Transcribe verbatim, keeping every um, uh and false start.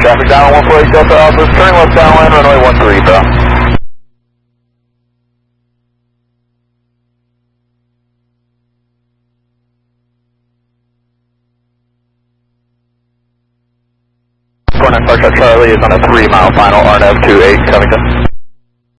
traffic down one four eight Delta Alpha, turning left downwind, runway one three, bro. four nine Foxtrot Charlie is on a three mile final, R N F two eight Covington.